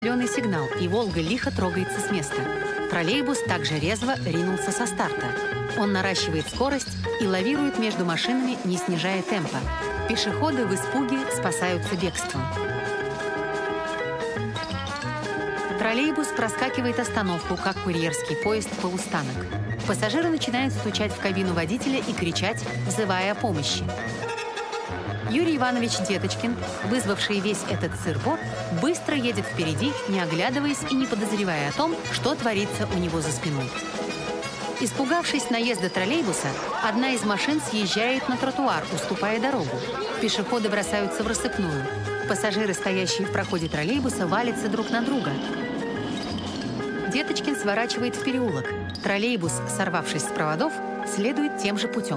Зеленый сигнал, и «Волга» лихо трогается с места. Троллейбус также резво ринулся со старта. Он наращивает скорость и лавирует между машинами, не снижая темпа. Пешеходы в испуге спасаются бегством. Троллейбус проскакивает остановку, как курьерский поезд полустанок. Пассажиры начинают стучать в кабину водителя и кричать, взывая о помощи. Юрий Иванович Деточкин, вызвавший весь этот сыр-бор, быстро едет впереди, не оглядываясь и не подозревая о том, что творится у него за спиной. Испугавшись наезда троллейбуса, одна из машин съезжает на тротуар, уступая дорогу. Пешеходы бросаются в рассыпную. Пассажиры, стоящие в проходе троллейбуса, валятся друг на друга. Деточкин сворачивает в переулок. Троллейбус, сорвавшись с проводов, следует тем же путем.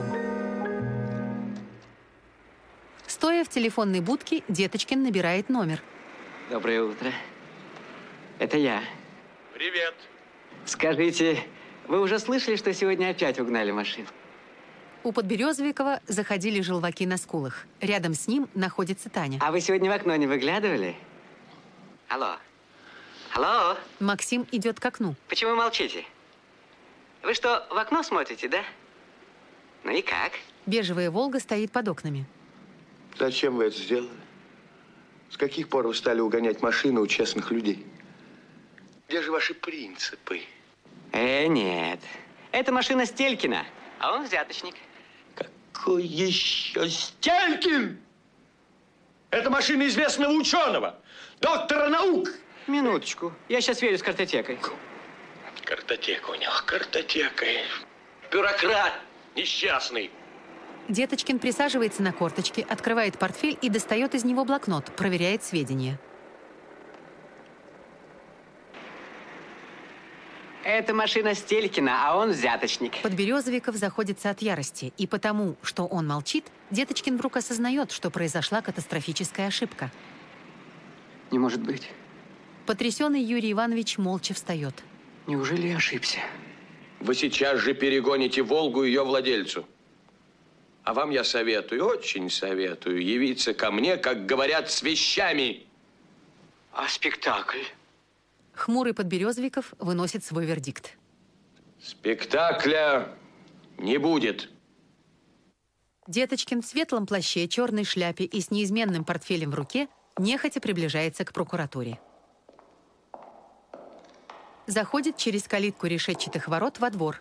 Стоя в телефонной будке, Деточкин набирает номер. Доброе утро. Это я. Привет. Скажите, вы уже слышали, что сегодня опять угнали машину? У Подберезовикова заходили желваки на скулах. Рядом с ним находится Таня. А вы сегодня в окно не выглядывали? Алло. Алло? Максим идет к окну. Почему молчите? Вы что, в окно смотрите, да? Ну и как? Бежевая «Волга» стоит под окнами. Зачем вы это сделали? С каких пор вы стали угонять машины у честных людей? Где же ваши принципы? Нет. Это машина Стелькина, а он взяточник. Какой еще Стелькин? Это машина известного ученого, доктора наук. Минуточку. Я сейчас верю с картотекой. Картотека у него, картотека. Бюрократ несчастный. Деточкин присаживается на корточки, открывает портфель и достает из него блокнот, проверяет сведения. Это машина Стелькина, а он взяточник. Подберезовиков заходится от ярости, и потому, что он молчит, Деточкин вдруг осознает, что произошла катастрофическая ошибка. Не может быть. Потрясенный Юрий Иванович молча встает. Неужели я ошибся? Вы сейчас же перегоните «Волгу» ее владельцу. А вам я советую, очень советую, явиться ко мне, как говорят, с вещами. А спектакль? Хмурый Подберезовиков выносит свой вердикт. Спектакля не будет. Деточкин в светлом плаще, черной шляпе и с неизменным портфелем в руке нехотя приближается к прокуратуре. Заходит через калитку решетчатых ворот во двор.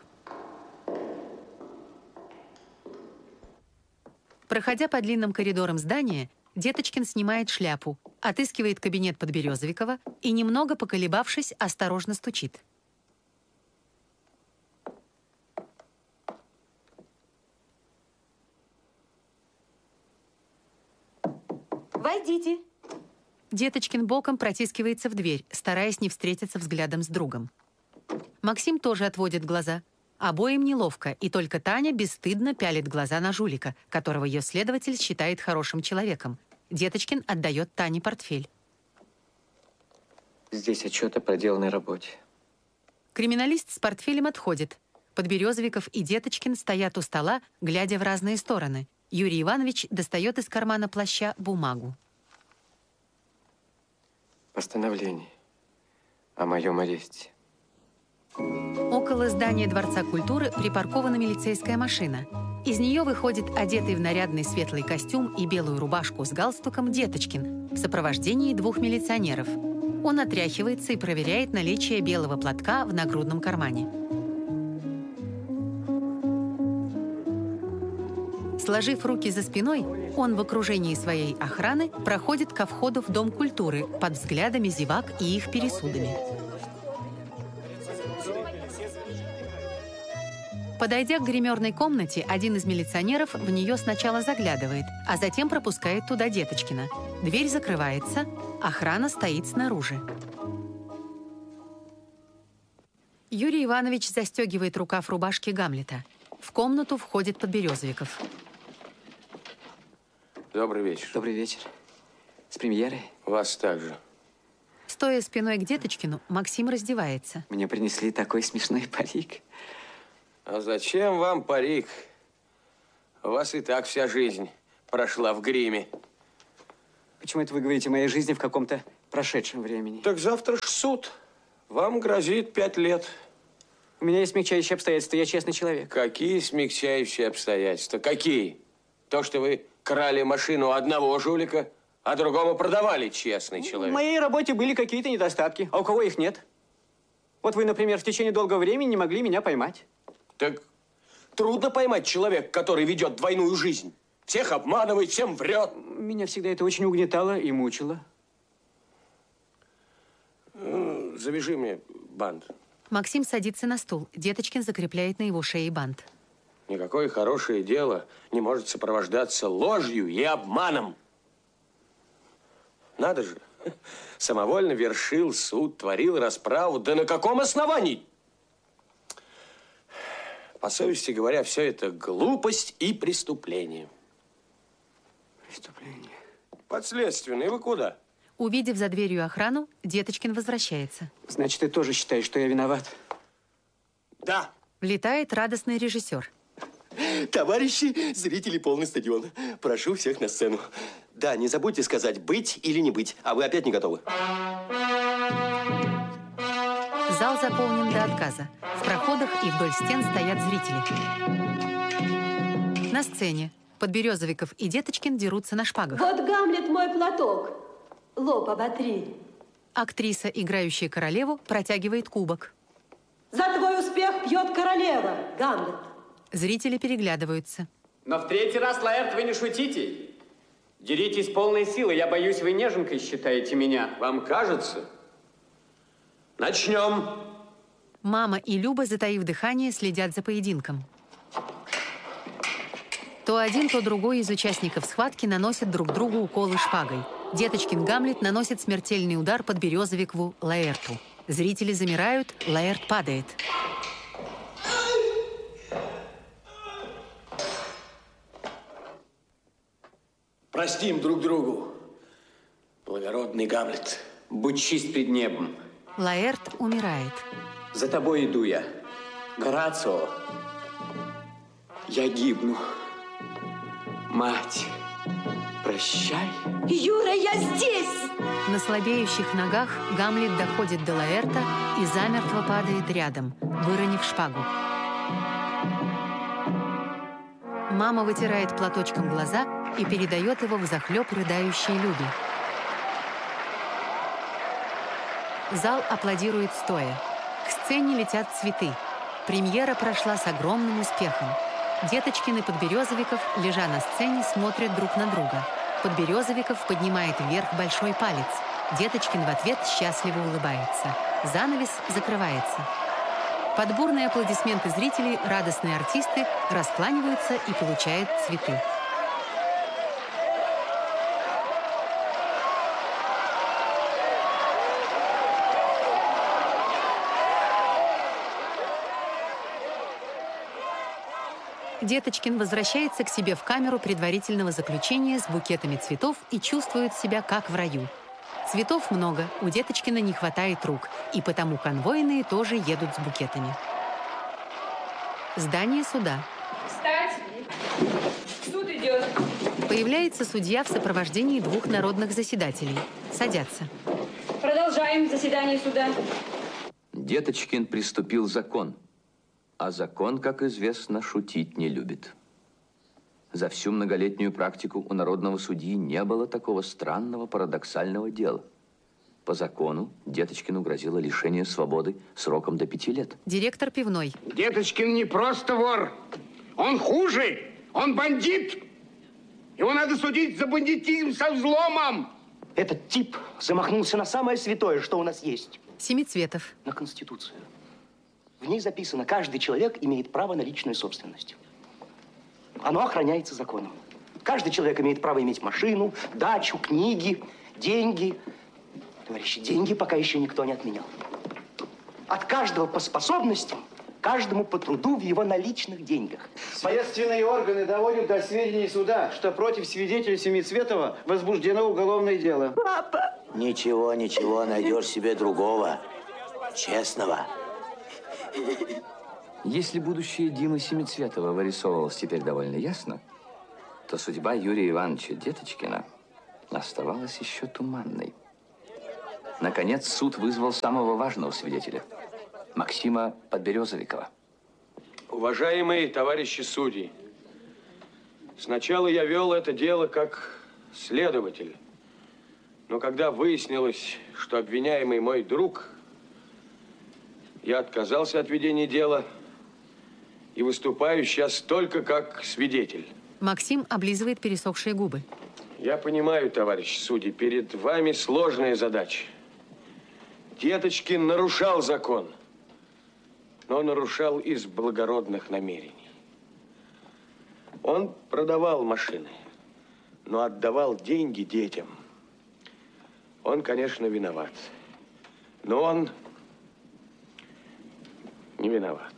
Проходя по длинным коридорам здания, Деточкин снимает шляпу, отыскивает кабинет Подберезовикова и, немного поколебавшись, осторожно стучит. Войдите. Деточкин боком протискивается в дверь, стараясь не встретиться взглядом с другом. Максим тоже отводит глаза. Обоим неловко, и только Таня бесстыдно пялит глаза на жулика, которого ее следователь считает хорошим человеком. Деточкин отдает Тане портфель. Здесь отчет о проделанной работе. Криминалист с портфелем отходит. Подберезовиков и Деточкин стоят у стола, глядя в разные стороны. Юрий Иванович достает из кармана плаща бумагу. Постановление о моем аресте. Около здания Дворца культуры припаркована милицейская машина. Из нее выходит одетый в нарядный светлый костюм и белую рубашку с галстуком Деточкин в сопровождении двух милиционеров. Он отряхивается и проверяет наличие белого платка в нагрудном кармане. Сложив руки за спиной, он в окружении своей охраны проходит ко входу в Дом культуры под взглядами зевак и их пересудами. Подойдя к гримерной комнате, один из милиционеров в нее сначала заглядывает, а затем пропускает туда Деточкина. Дверь закрывается, охрана стоит снаружи. Юрий Иванович застегивает рукав рубашки Гамлета. В комнату входит Подберезовиков. Добрый вечер. Добрый вечер. С премьерой? Вас также. Стоя спиной к Деточкину, Максим раздевается. Мне принесли такой смешной парик. А зачем вам парик? У вас и так вся жизнь прошла в гриме. Почему это вы говорите о моей жизни в каком-то прошедшем времени. Так завтра ж суд. Вам грозит 5 лет. У меня есть смягчающие обстоятельства, я честный человек. Какие смягчающие обстоятельства? Какие? То, что вы крали машину одного жулика, а другому продавали, честный человек. В моей работе были какие-то недостатки, а у кого их нет? Вот вы, например, в течение долгого времени не могли меня поймать. Так трудно поймать человека, который ведет двойную жизнь. Всех обманывает, всем врет. Меня всегда это очень угнетало и мучило. Завяжи мне бант. Максим садится на стул. Деточкин закрепляет на его шее бант. Никакое хорошее дело не может сопровождаться ложью и обманом. Надо же, самовольно вершил суд, творил расправу. Да на каком основании? По совести говоря, все это глупость и преступление. Преступление. Подследственный, вы куда? Увидев за дверью охрану, Деточкин возвращается. Значит, ты тоже считаешь, что я виноват? Да. Влетает радостный режиссер. Товарищи, зрители, полный стадион. Прошу всех на сцену. Да, не забудьте сказать, быть или не быть. А вы опять не готовы? Зал заполнен до отказа. В проходах и вдоль стен стоят зрители. На сцене Подберезовиков и Деточкин дерутся на шпагах. Вот, Гамлет, мой платок. Лоб оботри. Актриса, играющая королеву, протягивает кубок. За твой успех пьет королева, Гамлет. Зрители переглядываются. Но в третий раз, Лаэрт, вы не шутите. Деритесь полной силы. Я боюсь, вы неженкой считаете меня. Вам кажется? Начнем. Мама и Люба, затаив дыхание, следят за поединком. То один, то другой из участников схватки наносят друг другу уколы шпагой. Деточкин Гамлет наносит смертельный удар Подберезовикову Лаэрту. Зрители замирают, Лаэрт падает. Простим друг другу, благородный Гамлет. Будь чист пред небом. Лаэрт умирает. За тобой иду я. Горацио, я гибну. Мать, прощай. Юра, я здесь! На слабеющих ногах Гамлет доходит до Лаэрта и замертво падает рядом, выронив шпагу. Мама вытирает платочком глаза и передает его взахлеб рыдающей Любе. Зал аплодирует стоя. К сцене летят цветы. Премьера прошла с огромным успехом. Деточкин и Подберезовиков, лежа на сцене, смотрят друг на друга. Подберезовиков поднимает вверх большой палец. Деточкин в ответ счастливо улыбается. Занавес закрывается. Под бурные аплодисменты зрителей радостные артисты раскланиваются и получают цветы. Деточкин возвращается к себе в камеру предварительного заключения с букетами цветов и чувствует себя как в раю. Цветов много, у Деточкина не хватает рук, и потому конвойные тоже едут с букетами. Здание суда. Встать! Суд идет. Появляется судья в сопровождении двух народных заседателей. Садятся. Продолжаем заседание суда. Деточкин приступил закон. А закон, как известно, шутить не любит. За всю многолетнюю практику у народного судьи не было такого странного парадоксального дела. По закону Деточкину грозило лишение свободы сроком до 5 лет. Директор пивной. Деточкин не просто вор. Он хуже. Он бандит. Его надо судить за бандитизм со взломом. Этот тип замахнулся на самое святое, что у нас есть. Семицветов. На Конституцию. В ней записано, каждый человек имеет право на личную собственность. Оно охраняется законом. Каждый человек имеет право иметь машину, дачу, книги, деньги. Товарищи, деньги пока еще никто не отменял. От каждого по способностям, каждому по труду в его наличных деньгах. Следственные органы доводят до сведений суда, что против свидетеля Семицветова возбуждено уголовное дело. Папа! Ничего, ничего, найдешь себе другого, честного. Если будущее Димы Семицветова вырисовывалось теперь довольно ясно, то судьба Юрия Ивановича Деточкина оставалась еще туманной. Наконец, суд вызвал самого важного свидетеля – Максима Подберезовикова. Уважаемые товарищи судьи, сначала я вел это дело как следователь. Но когда выяснилось, что обвиняемый мой друг, я отказался от ведения дела и выступаю сейчас только как свидетель. Максим облизывает пересохшие губы. Я понимаю, товарищи судьи, перед вами сложная задача. Деточкин нарушал закон, но нарушал из благородных намерений. Он продавал машины, но отдавал деньги детям. Он, конечно, виноват, но он не виноват.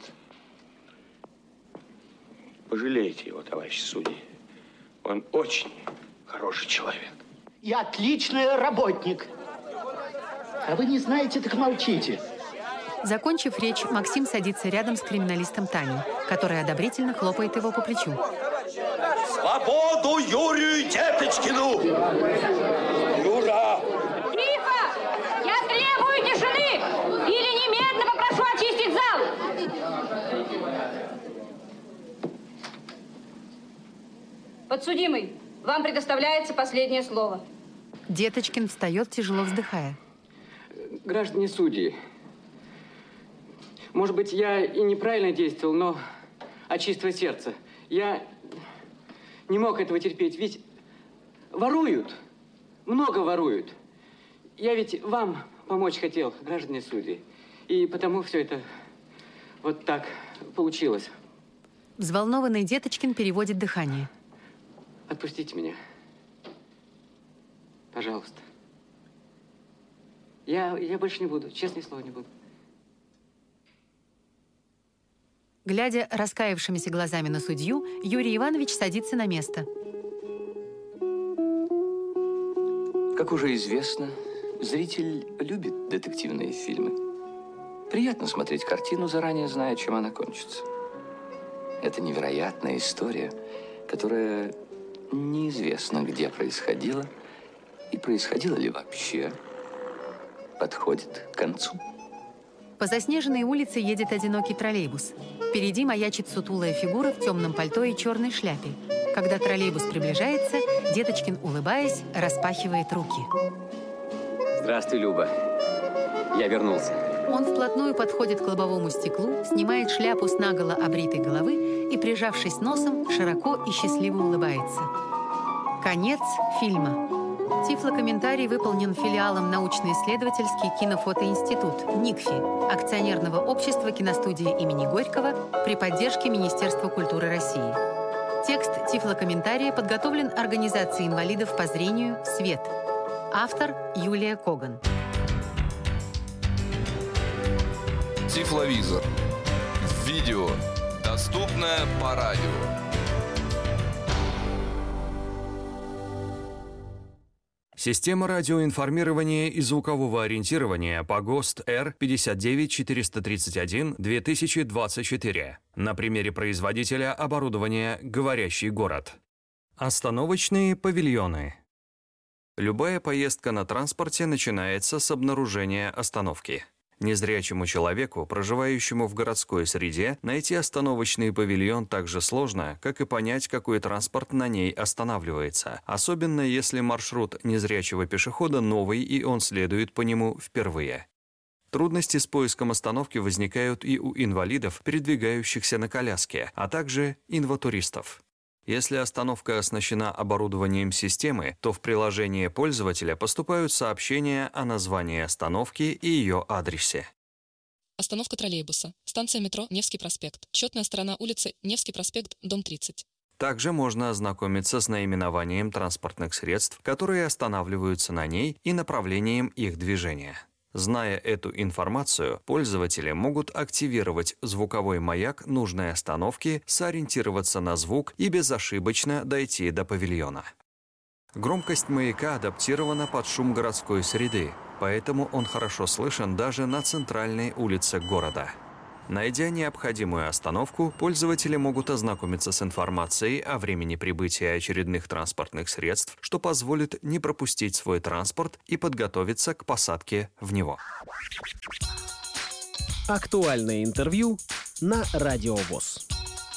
Пожалейте его, товарищи судьи. Он очень хороший человек. И отличный работник. А вы не знаете, так молчите. Закончив речь, Максим садится рядом с криминалистом Таней, которая одобрительно хлопает его по плечу. Свободу Юрию Деточкину! Юра! Тихо! Я требую тишины! Или немедленно попрошу очистить зал! Подсудимый, вам предоставляется последнее слово. Деточкин встает, тяжело вздыхая. Граждане судьи, может быть, я и неправильно действовал, но от чистого сердца. Я не мог этого терпеть, ведь воруют, много воруют. Я ведь вам помочь хотел, граждане судьи, и потому все это вот так получилось. Взволнованный Деточкин переводит дыхание. Отпустите меня. Пожалуйста. Я больше не буду, честное слово, не буду. Глядя раскаявшимися глазами на судью, Юрий Иванович садится на место. Как уже известно, зритель любит детективные фильмы. Приятно смотреть картину, заранее зная, чем она кончится. Это невероятная история, которая неизвестно, где происходила и происходила ли вообще, подходит к концу. По заснеженной улице едет одинокий троллейбус. Впереди маячит сутулая фигура в темном пальто и черной шляпе. Когда троллейбус приближается, Деточкин, улыбаясь, распахивает руки. Здравствуй, Люба. Я вернулся. Он вплотную подходит к лобовому стеклу, снимает шляпу с наголо обритой головы и, прижавшись носом, широко и счастливо улыбается. Конец фильма. Тифлокомментарий выполнен филиалом научно-исследовательский кинофотоинститут НИКФИ, акционерного общества киностудии имени Горького при поддержке Министерства культуры России. Текст тифлокомментария подготовлен Организацией инвалидов по зрению «Свет». Автор Юлия Коган. Тифловизор. Видео. Доступно по радио. Система радиоинформирования и звукового ориентирования по ГОСТ Р-59431-2024. На примере производителя оборудования «Говорящий город». Остановочные павильоны. Любая поездка на транспорте начинается с обнаружения остановки. Незрячему человеку, проживающему в городской среде, найти остановочный павильон так же сложно, как и понять, какой транспорт на ней останавливается, особенно если маршрут незрячего пешехода новый и он следует по нему впервые. Трудности с поиском остановки возникают и у инвалидов, передвигающихся на коляске, а также инватуристов. Если остановка оснащена оборудованием системы, то в приложение пользователя поступают сообщения о названии остановки и ее адресе. Остановка троллейбуса. Станция метро Невский проспект. Счетная сторона улицы Невский проспект, дом 30. Также можно ознакомиться с наименованием транспортных средств, которые останавливаются на ней, и направлением их движения. Зная эту информацию, пользователи могут активировать звуковой маяк нужной остановки, сориентироваться на звук и безошибочно дойти до павильона. Громкость маяка адаптирована под шум городской среды, поэтому он хорошо слышен даже на центральной улице города. Найдя необходимую остановку, пользователи могут ознакомиться с информацией о времени прибытия очередных транспортных средств, что позволит не пропустить свой транспорт и подготовиться к посадке в него. Актуальное интервью на Радио ВОС.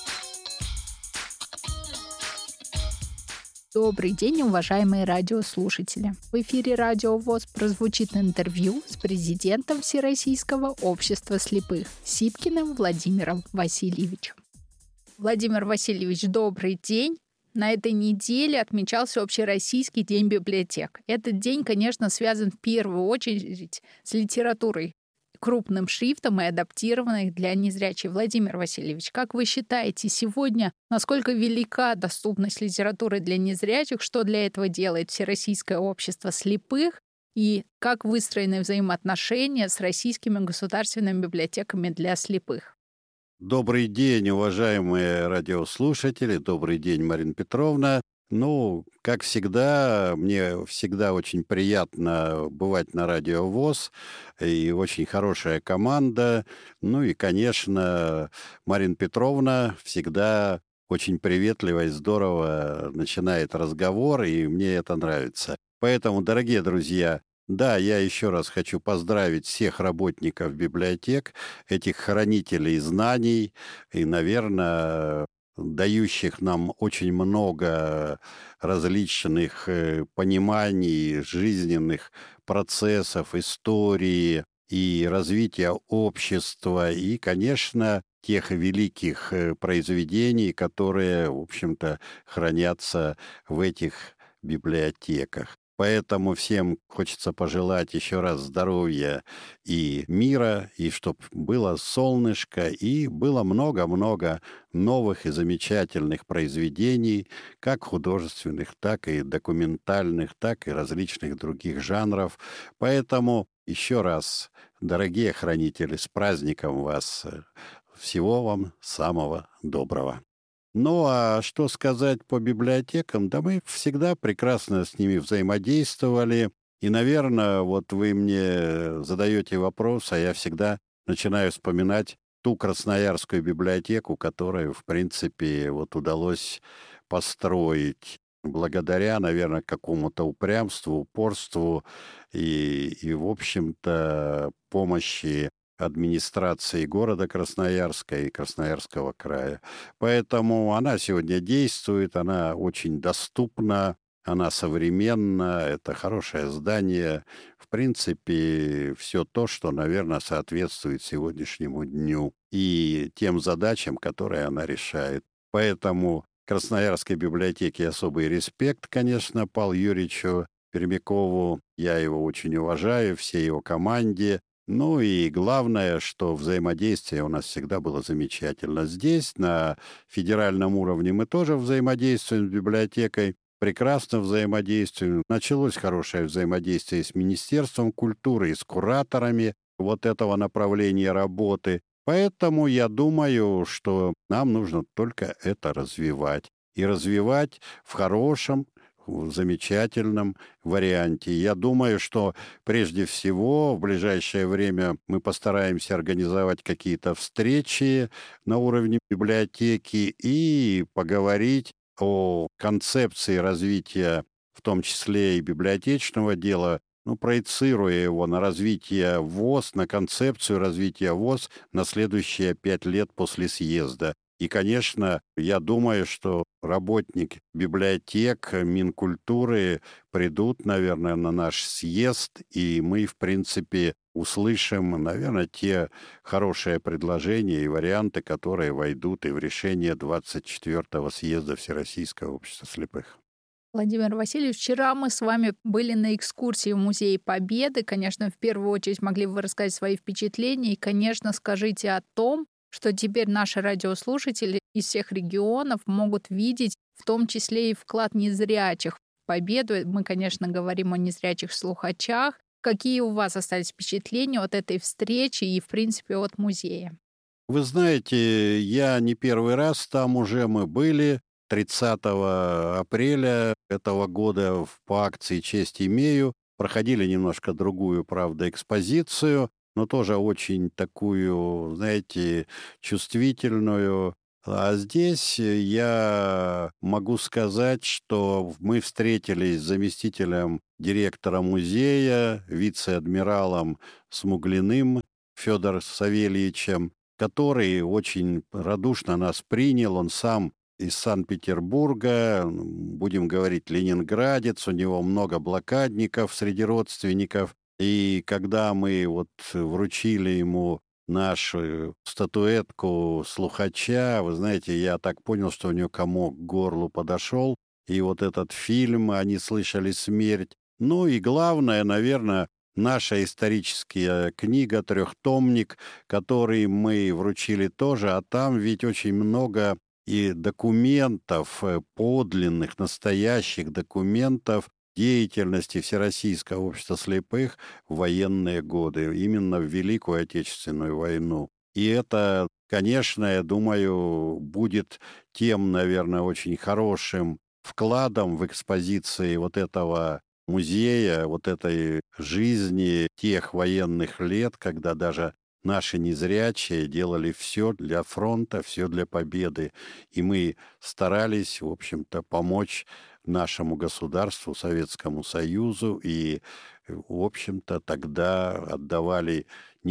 Добрый день, уважаемые радиослушатели. В эфире Радио ВОС прозвучит интервью с президентом Всероссийского общества слепых Сипкиным Владимиром Васильевичем. Владимир Васильевич, добрый день. На этой неделе отмечался Общероссийский день библиотек. Этот день, конечно, связан в первую очередь с литературой крупным шрифтом и адаптированных для незрячих. Владимир Васильевич, как вы считаете, сегодня насколько велика доступность литературы для незрячих, что для этого делает Всероссийское общество слепых, и как выстроены взаимоотношения с российскими государственными библиотеками для слепых? Добрый день, уважаемые радиослушатели, добрый день, Марина Петровна. Как всегда, мне всегда очень приятно бывать на Радио ВОС, и очень хорошая команда. И, конечно, Марина Петровна всегда очень приветливо и здорово начинает разговор, и мне это нравится. Поэтому, дорогие друзья, да, я еще раз хочу поздравить всех работников библиотек, этих хранителей знаний, и, наверное, дающих нам очень много различных пониманий, жизненных процессов, истории и развития общества, и, конечно, тех великих произведений, которые, в общем-то, хранятся в этих библиотеках. Поэтому всем хочется пожелать еще раз здоровья и мира, и чтобы было солнышко, и было много-много новых и замечательных произведений, как художественных, так и документальных, так и различных других жанров. Поэтому еще раз, дорогие хранители, с праздником вас! Всего вам самого доброго! А что сказать по библиотекам? Да мы всегда прекрасно с ними взаимодействовали. И, наверное, вот вы мне задаете вопрос, а я всегда начинаю вспоминать ту Красноярскую библиотеку, которую, в принципе, удалось построить благодаря, наверное, какому-то упрямству, упорству и в общем-то, помощи администрации города Красноярска и Красноярского края. Поэтому она сегодня действует, она очень доступна, она современна, это хорошее здание. В принципе, все то, что, наверное, соответствует сегодняшнему дню и тем задачам, которые она решает. Поэтому Красноярской библиотеке особый респект, конечно, Павлу Юрьевичу Пермякову. Я его очень уважаю, всей его команде. И главное, что взаимодействие у нас всегда было замечательно. Здесь, на федеральном уровне, мы тоже взаимодействуем с библиотекой, прекрасно взаимодействуем. Началось хорошее взаимодействие с Министерством культуры и с кураторами этого направления работы. Поэтому я думаю, что нам нужно только это развивать. И развивать в хорошем, в замечательном варианте. Я думаю, что прежде всего в ближайшее время мы постараемся организовать какие-то встречи на уровне библиотеки и поговорить о концепции развития, в том числе и библиотечного дела, проецируя его на развитие ВОС, на концепцию развития ВОС на следующие 5 лет после съезда. И, конечно, я думаю, что работники библиотек, Минкультуры придут, наверное, на наш съезд, и мы, в принципе, услышим, наверное, те хорошие предложения и варианты, которые войдут и в решение 24-го съезда Всероссийского общества слепых. Владимир Васильевич, вчера мы с вами были на экскурсии в Музей Победы. Конечно, в первую очередь могли бы вы рассказать свои впечатления. И, конечно, скажите о том, что теперь наши радиослушатели из всех регионов могут видеть, в том числе и вклад незрячих в Победу. Мы, конечно, говорим о незрячих слухачах. Какие у вас остались впечатления от этой встречи и, в принципе, от музея? Вы знаете, я не первый раз там уже мы были. 30 апреля этого года по акции «Честь имею» проходили немножко другую, правда, экспозицию. но тоже очень такую, знаете, чувствительную. А здесь я могу сказать, что мы встретились с заместителем директора музея, вице-адмиралом Смуглиным Федором Савельевичем, который очень радушно нас принял. Он сам из Санкт-Петербурга, будем говорить, ленинградец, у него много блокадников среди родственников. И когда мы вот вручили ему нашу статуэтку слухача, вы знаете, я так понял, что у него комок к горлу подошел. И вот этот фильм «Они слышали смерть». Ну и главное, наверное, наша историческая книга «Трехтомник», который мы вручили тоже, а там ведь очень много и документов, подлинных, настоящих документов деятельности Всероссийского общества слепых в военные годы, именно в Великую Отечественную войну. И это, конечно, я думаю, будет тем, наверное, очень хорошим вкладом в экспозиции вот этого музея, вот этой жизни тех военных лет, когда даже наши незрячие делали все для фронта, все для победы. И мы старались, в общем-то, помочь нашему государству, Советскому Союзу, и, в общем-то, тогда отдавали не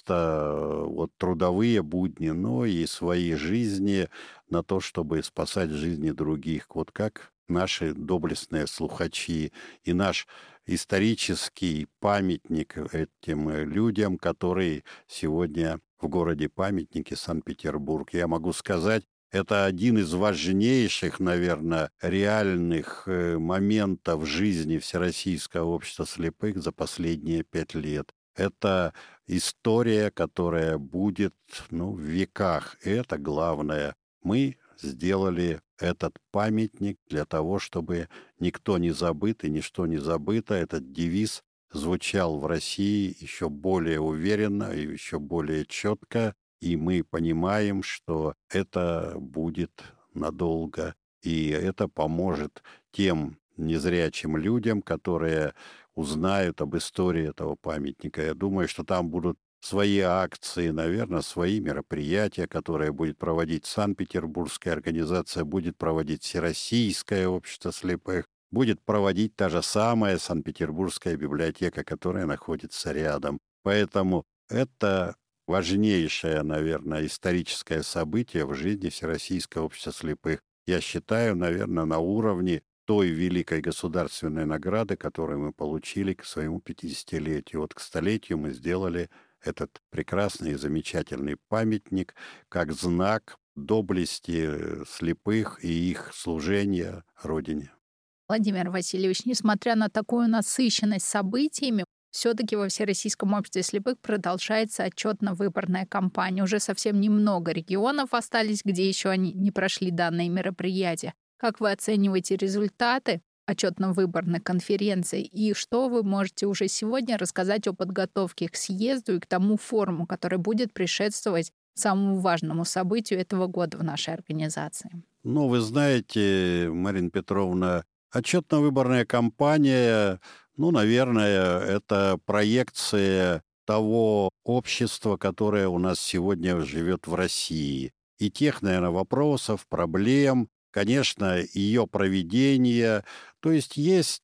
просто вот трудовые будни, но и свои жизни на то, чтобы спасать жизни других. Вот как наши доблестные слухачи и наш исторический памятник этим людям, которые сегодня в городе-памятнике Санкт-Петербург. Я могу сказать, это один из важнейших, наверное, реальных моментов жизни Всероссийского общества слепых за последние 5 лет. Это история, которая будет в веках. И это главное. Мы сделали этот памятник для того, чтобы никто не забыт и ничто не забыто. Этот девиз звучал в России еще более уверенно и еще более четко. И мы понимаем, что это будет надолго. И это поможет тем незрячим людям, которые узнают об истории этого памятника. Я думаю, что там будут свои акции, наверное, свои мероприятия, которые будет проводить Санкт-Петербургская организация, будет проводить Всероссийское общество слепых, будет проводить та же самая Санкт-Петербургская библиотека, которая находится рядом. Поэтому это важнейшее, наверное, историческое событие в жизни Всероссийского общества слепых. Я считаю, наверное, на уровне той великой государственной награды, которую мы получили к своему 50-летию. Вот к столетию мы сделали этот прекрасный и замечательный памятник как знак доблести слепых и их служения Родине. Владимир Васильевич, несмотря на такую насыщенность событиями, все-таки во Всероссийском обществе слепых продолжается отчетно-выборная кампания. Уже совсем немного регионов остались, где еще они не прошли данные мероприятия. Как вы оцениваете результаты отчетно-выборной конференции и что вы можете уже сегодня рассказать о подготовке к съезду и к тому форуму, который будет предшествовать самому важному событию этого года в нашей организации? Вы знаете, Марина Петровна, отчетно-выборная кампания, наверное, это проекция того общества, которое у нас сегодня живет в России. И тех, наверное, вопросов, проблем, конечно, ее проведение. То есть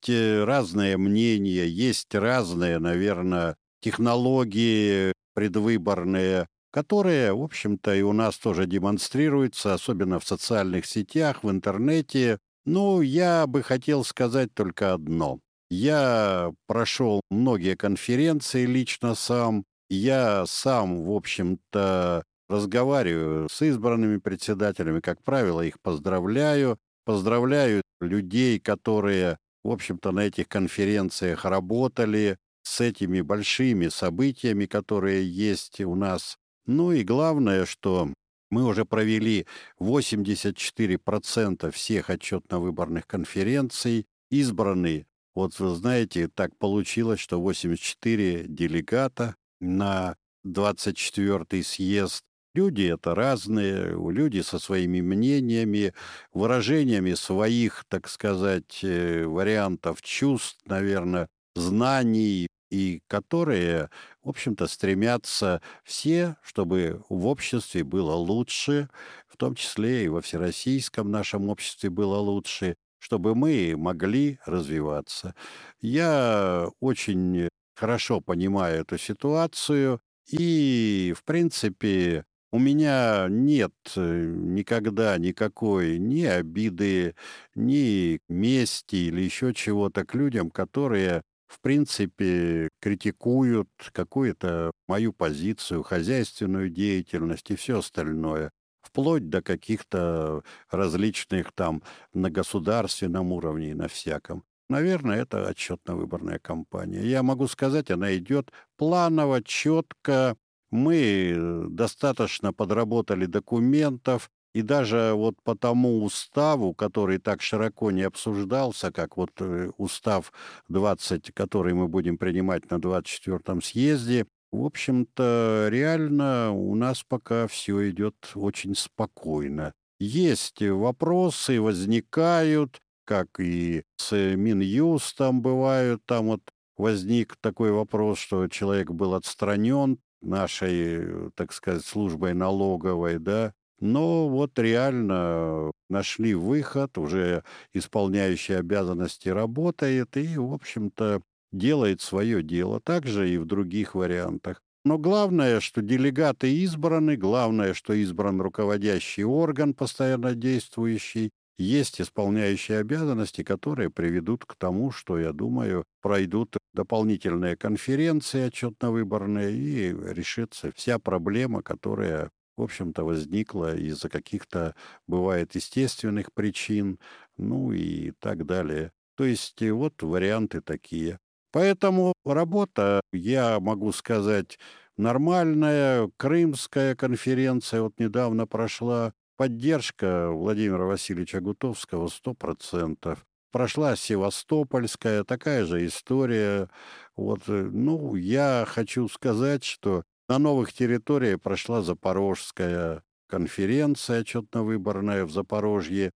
разные мнения, есть разные, наверное, технологии предвыборные, которые, в общем-то, и у нас тоже демонстрируются, особенно в социальных сетях, в интернете. Я бы хотел сказать только одно. Я прошел многие конференции лично сам. Я сам, в общем-то, разговариваю с избранными председателями. Как правило, их поздравляю. Поздравляю людей, которые, в общем-то, на этих конференциях работали с этими большими событиями, которые есть у нас. И главное, что мы уже провели 84% всех отчетно-выборных конференций, избраны. Вот вы знаете, так получилось, что 84 делегата на 24-й съезд. Люди это разные, люди со своими мнениями, выражениями своих, так сказать, вариантов чувств, наверное, знаний. и которые, в общем-то, стремятся все, чтобы в обществе было лучше, в том числе и во всероссийском нашем обществе было лучше, чтобы мы могли развиваться. Я очень хорошо понимаю эту ситуацию, и, в принципе, у меня нет никогда никакой ни обиды, ни мести или еще чего-то к людям, которые, в принципе, критикуют какую-то мою позицию, хозяйственную деятельность и все остальное, вплоть до каких-то различных там на государственном уровне и на всяком. Наверное, это отчетно-выборная кампания. Я могу сказать, она идет планово, четко. Мы достаточно подработали документов, и даже вот по тому уставу, который так широко не обсуждался, как вот устав 20, который мы будем принимать на 24-м съезде, в общем-то, реально у нас пока все идет очень спокойно. Есть вопросы, возникают, как и с Минюстом бывают, там вот возник такой вопрос, что человек был отстранен нашей, так сказать, службой налоговой, да, но вот реально нашли выход, уже исполняющий обязанности работает и, в общем-то, делает свое дело, также и в других вариантах. Но главное, что делегаты избраны, главное, что избран руководящий орган, постоянно действующий, есть исполняющие обязанности, которые приведут к тому, что, я думаю, пройдут дополнительные конференции отчетно-выборные и решится вся проблема, которая, в общем-то, возникла из-за каких-то, бывает, естественных причин, ну и так далее. То есть вот варианты такие. Поэтому работа, я могу сказать, нормальная. Крымская конференция вот недавно прошла. Поддержка Владимира Васильевича Гутовского 100%. Прошла Севастопольская, такая же история. Вот, ну, я хочу сказать, что на новых территориях прошла Запорожская конференция отчетно-выборная в Запорожье.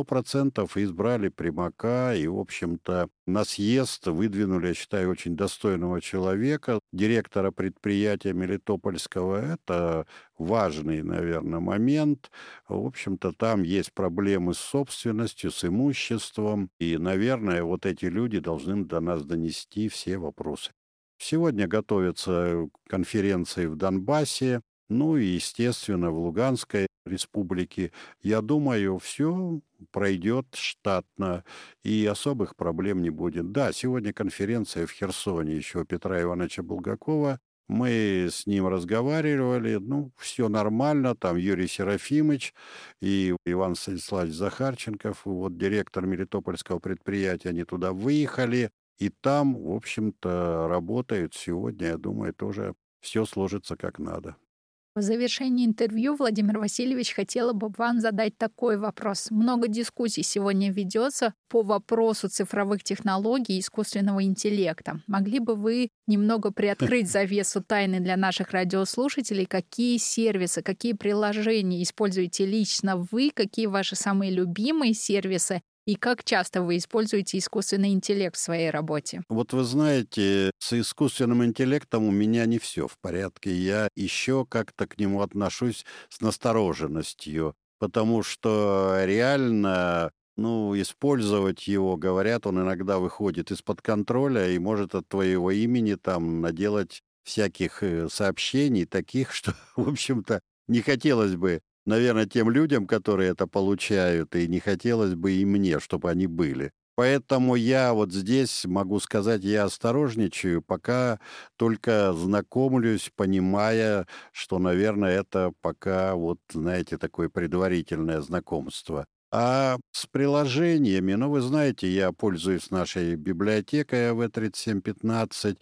100% избрали Примака и, в общем-то, на съезд выдвинули, я считаю, очень достойного человека, директора предприятия Мелитопольского. Это важный, наверное, момент. В общем-то, там есть проблемы с собственностью, с имуществом. И, наверное, вот эти люди должны до нас донести все вопросы. Сегодня готовятся конференции в Донбассе. Ну и, естественно, в Луганской республике, я думаю, все пройдет штатно и особых проблем не будет. Да, сегодня конференция в Херсоне еще Петра Ивановича Булгакова. Мы с ним разговаривали, ну, все нормально, там Юрий Серафимович и Иван Станиславович Захарченков, вот директор Мелитопольского предприятия, они туда выехали, и там, в общем-то, работают сегодня, я думаю, тоже все сложится как надо. В завершении интервью, Владимир Васильевич, хотела бы вам задать такой вопрос. Много дискуссий сегодня ведется по вопросу цифровых технологий и искусственного интеллекта. Могли бы вы немного приоткрыть завесу тайны для наших радиослушателей? Какие сервисы, какие приложения используете лично вы? Какие ваши самые любимые сервисы? И как часто вы используете искусственный интеллект в своей работе? Вот вы знаете, с искусственным интеллектом у меня не все в порядке. Я еще как-то к нему отношусь с настороженностью, потому что реально, использовать его, говорят, он иногда выходит из-под контроля и может от твоего имени там наделать всяких сообщений таких, что, в общем-то, не хотелось бы, наверное, тем людям, которые это получают, и не хотелось бы и мне, чтобы они были. Поэтому я вот здесь могу сказать, я осторожничаю, пока только знакомлюсь, понимая, что, наверное, это пока, знаете, такое предварительное знакомство. А с приложениями, вы знаете, я пользуюсь нашей библиотекой АВ-3715,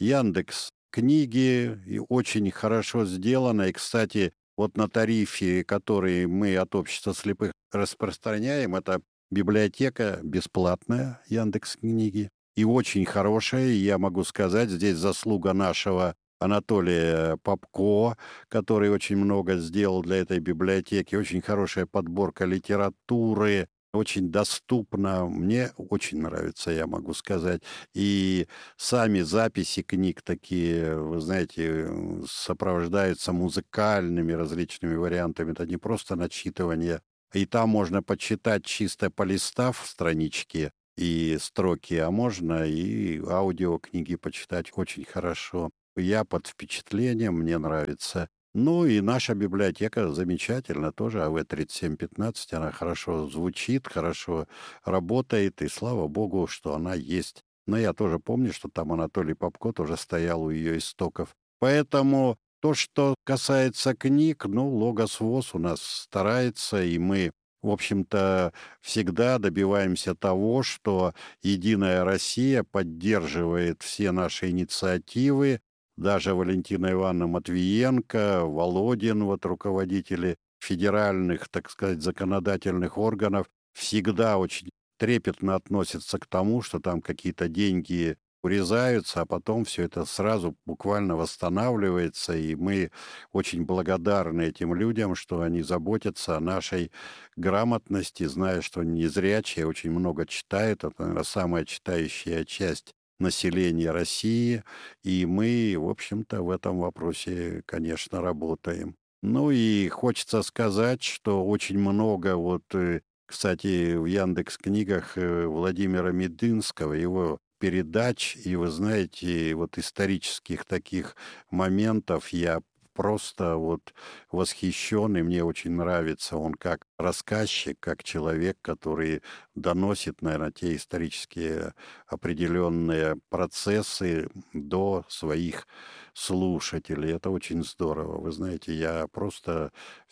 Яндекс.Книги, и очень хорошо сделано, и, кстати, вот на тарифе, который мы от общества слепых распространяем, это библиотека бесплатная, Яндекс.Книги, и очень хорошая, я могу сказать, здесь заслуга нашего Анатолия Попко, который очень много сделал для этой библиотеки, очень хорошая подборка литературы, очень доступно. Мне очень нравится, я могу сказать. И сами записи книг такие, вы знаете, сопровождаются музыкальными различными вариантами. Это не просто начитывание. И там можно почитать, чисто полистав странички и строки, а можно и аудиокниги почитать очень хорошо. Я под впечатлением, мне нравится. Ну и наша библиотека замечательна тоже, АВ-3715, она хорошо звучит, хорошо работает, и слава богу, что она есть. Но я тоже помню, что там Анатолий Попко тоже стоял у ее истоков. Поэтому то, что касается книг, ну, Логос ВОС у нас старается, и мы, в общем-то, всегда добиваемся того, что «Единая Россия» поддерживает все наши инициативы. Даже Валентина Ивановна Матвиенко, Володин, вот руководители федеральных, так сказать, законодательных органов, всегда очень трепетно относятся к тому, что там какие-то деньги урезаются, а потом все это сразу буквально восстанавливается, и мы очень благодарны этим людям, что они заботятся о нашей грамотности, зная, что незрячие очень много читают, это, наверное, самая читающая часть населения России, и мы, в общем-то, в этом вопросе, конечно, работаем. Ну и хочется сказать, что очень много кстати, в Яндекс.Книгах Владимира Мединского, его передач, и вы знаете, вот исторических таких моментов я просто восхищен, и мне очень нравится он как рассказчик, как человек, который доносит, наверное, те исторические определенные процессы до своих слушателей. Это очень здорово. Вы знаете, я просто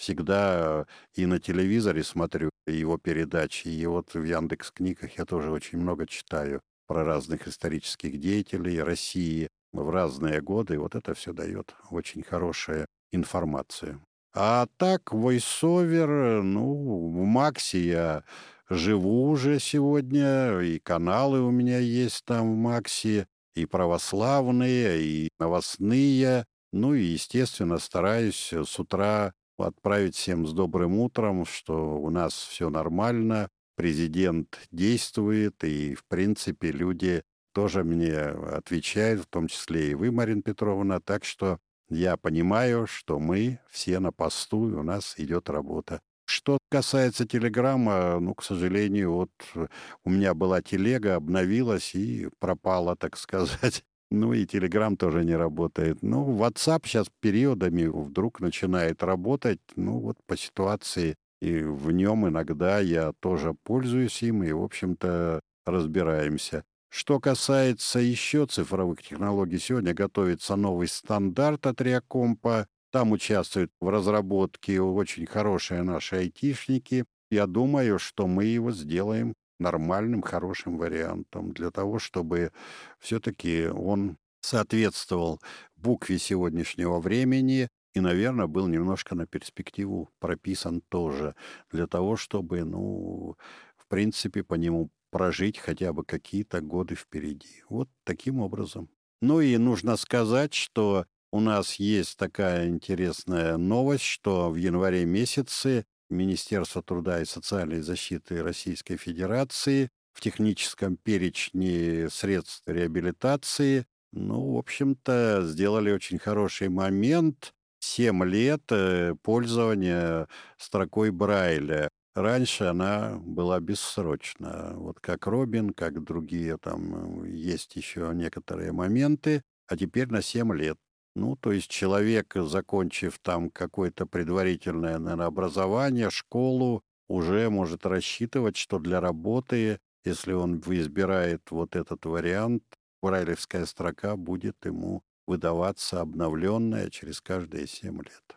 всегда и на телевизоре смотрю его передачи, и вот в Яндекс.Книгах я тоже очень много читаю про разных исторических деятелей России в разные годы. Вот это все дает очень хорошую информацию. А так, войсовер, ну, в Максе я живу уже сегодня, и каналы у меня есть там в Максе, и православные, и новостные. Ну и, естественно, стараюсь с утра отправить всем с добрым утром, что у нас все нормально, президент действует, и, в принципе, люди тоже мне отвечают, в том числе и вы, Марина Петровна. Так что я понимаю, что мы все на посту, и у нас идет работа. Что касается телеграмма, ну, к сожалению, вот у меня была телега, обновилась и пропала, так сказать. Ну, и телеграм тоже не работает. Ну, WhatsApp сейчас периодами вдруг начинает работать, ну, вот по ситуации. И в нем иногда я тоже пользуюсь им, и, в общем-то, разбираемся. Что касается еще цифровых технологий, сегодня готовится новый стандарт от Реакомпа. Там участвуют в разработке очень хорошие наши айтишники. Я думаю, что мы его сделаем нормальным, хорошим вариантом для того, чтобы все-таки он соответствовал букве сегодняшнего времени и, наверное, был немножко на перспективу прописан тоже, для того, чтобы, ну, в принципе, по нему прожить хотя бы какие-то годы впереди. Вот таким образом. Ну и нужно сказать, что у нас есть такая интересная новость, что в январе месяце Министерство труда и социальной защиты Российской Федерации в техническом перечне средств реабилитации, ну, в общем-то, сделали очень хороший момент. 7 лет пользования строкой Брайля. Раньше она была бессрочна. Вот как Робин, как другие, там есть еще некоторые моменты, а теперь на 7 лет. Ну, то есть человек, закончив там какое-то предварительное, наверное, образование, школу, уже может рассчитывать, что для работы, если он избирает вот этот вариант, брайлевская строка будет ему выдаваться обновленная через каждые 7 лет.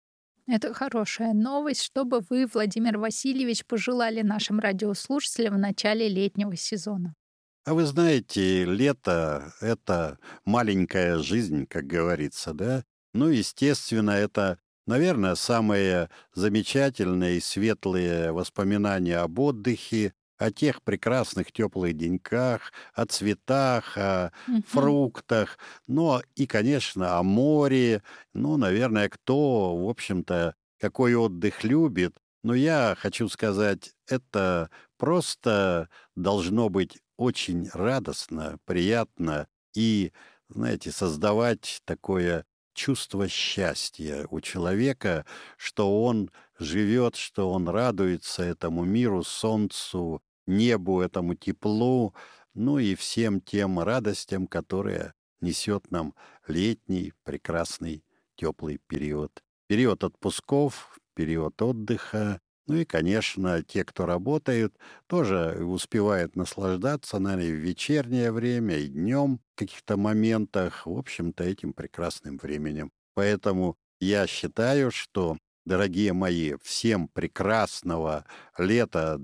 Это хорошая новость. Что бы вы, Владимир Васильевич, пожелали нашим радиослушателям в начале летнего сезона? А вы знаете, лето — это маленькая жизнь, как говорится, да? Ну, естественно, это, наверное, самые замечательные и светлые воспоминания об отдыхе, о тех прекрасных теплых деньках, о цветах, о фруктах, ну и, конечно, о море. Ну, наверное, кто, в общем-то, какой отдых любит. Но я хочу сказать, это просто должно быть очень радостно, приятно и, знаете, создавать такое чувство счастья у человека, что он живет, что он радуется этому миру, солнцу, небу, этому теплу, ну и всем тем радостям, которые несет нам летний прекрасный теплый период. Период отпусков, период отдыха. Ну и, конечно, те, кто работают, тоже успевают наслаждаться, наверное, в вечернее время и днем в каких-то моментах, в общем-то, этим прекрасным временем. Поэтому я считаю, что, дорогие мои, всем прекрасного лета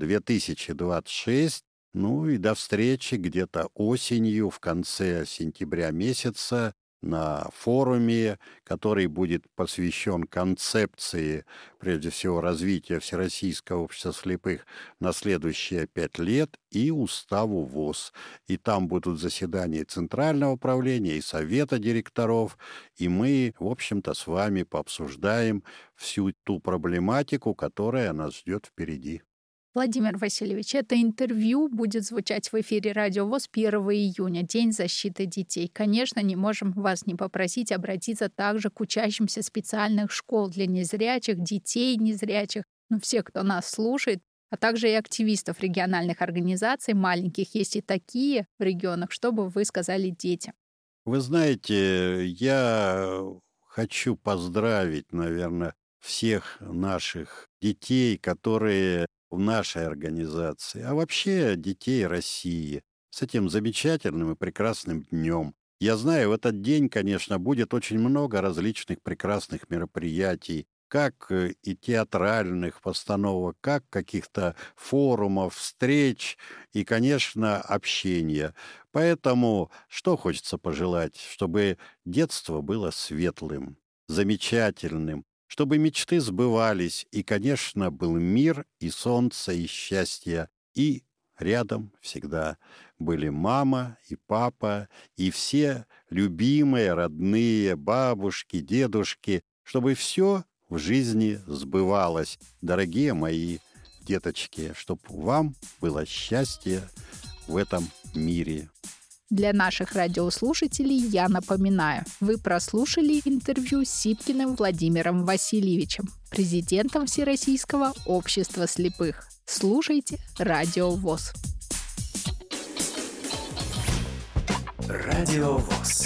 2026. Ну и до встречи где-то осенью, в конце сентября месяца, на форуме, который будет посвящен концепции, прежде всего, развития Всероссийского общества слепых на следующие 5 лет и уставу ВОС. И там будут заседания Центрального управления и Совета директоров, и мы, в общем-то, с вами пообсуждаем всю ту проблематику, которая нас ждет впереди. Владимир Васильевич, это интервью будет звучать в эфире Радио ВОС 1 июня, День защиты детей. Конечно, не можем вас не попросить обратиться также к учащимся специальных школ для незрячих, детей незрячих, все, кто нас слушает, а также и активистов региональных организаций, маленьких, есть и такие в регионах, чтобы вы сказали детям. Вы знаете, я хочу поздравить, наверное, всех наших детей, которые в нашей организации, а вообще детей России с этим замечательным и прекрасным днем. Я знаю, в этот день, конечно, будет очень много различных прекрасных мероприятий, как и театральных постановок, как каких-то форумов, встреч и, конечно, общения. Поэтому что хочется пожелать? Чтобы детство было светлым, замечательным, чтобы мечты сбывались, и, конечно, был мир, и солнце, и счастье, и рядом всегда были мама и папа, и все любимые, родные, бабушки, дедушки, чтобы все в жизни сбывалось. Дорогие мои деточки, чтобы вам было счастье в этом мире. Для наших радиослушателей я напоминаю, вы прослушали интервью с Сипкиным Владимиром Васильевичем, президентом Всероссийского общества слепых. Слушайте Радио ВОС. Радио ВОС.